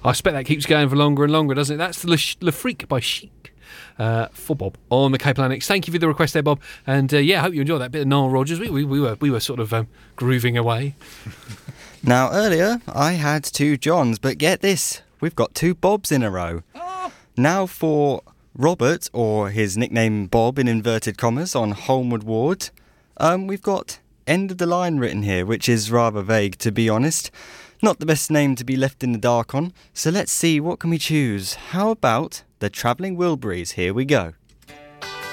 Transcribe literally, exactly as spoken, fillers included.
I expect that keeps going for longer and longer, doesn't it? That's the Le, Le Freak by Chic uh, for Bob on the Cape Atlantic. Thank you for the request there, Bob. And uh, yeah, I hope you enjoyed that bit of Nile Rodgers. We, we, we were we were sort of um, grooving away. Now, earlier, I had two Johns, but get this, we've got two Bobs in a row. Oh. Now for Robert, or his nickname Bob in inverted commas, on Holmwood Ward, um, we've got End of the Line written here, which is rather vague, to be honest. Not the best name to be left in the dark on, so let's see, what can we choose? How about the Travelling Wilburys? Here we go.